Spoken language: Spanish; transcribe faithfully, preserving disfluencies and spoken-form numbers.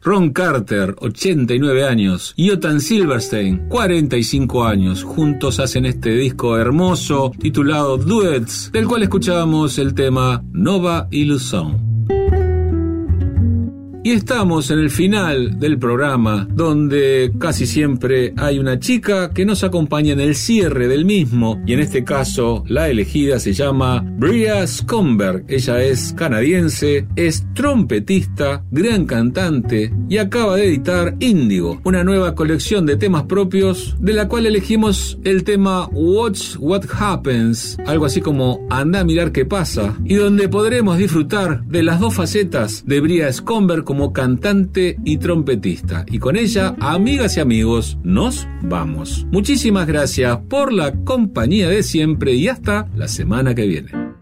Ron Carter, ochenta y nueve años, y Jotan Silverstein, cuarenta y cinco años. Juntos hacen este disco hermoso titulado Duets, del cual escuchábamos el tema Nova Illusion. Y estamos en el final del programa, donde casi siempre hay una chica que nos acompaña en el cierre del mismo, y en este caso la elegida se llama Bria Skomberg. Ella es canadiense, es trompetista, gran cantante y acaba de editar Índigo, una nueva colección de temas propios, de la cual elegimos el tema Watch What Happens, algo así como Anda a mirar qué pasa, y donde podremos disfrutar de las dos facetas de Bria Skomberg como como cantante y trompetista. Y con ella, amigas y amigos, nos vamos. Muchísimas gracias por la compañía de siempre y hasta la semana que viene.